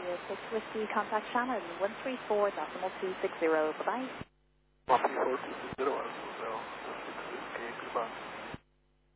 India 6 Whiskey, contact Shannon 134.260. Bye-bye. 134.260, goodbye.